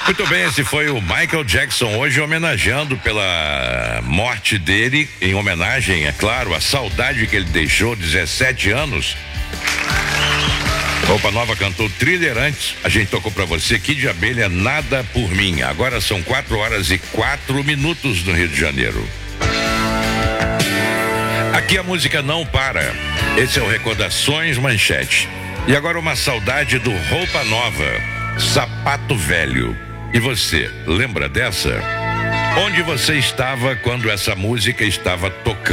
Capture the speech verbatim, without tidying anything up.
Muito bem, esse foi o Michael Jackson, hoje homenageando pela morte dele, em homenagem, é claro, à saudade que ele deixou, dezessete anos. Roupa Nova cantou Thriller antes, a gente tocou pra você Kid de Abelha, Nada por Mim. Agora são quatro horas e quatro minutos no Rio de Janeiro. Aqui a música não para. Esse é o Recordações Manchete. E agora uma saudade do Roupa Nova, Sapato Velho. E você, lembra dessa? Onde você estava quando essa música estava tocando?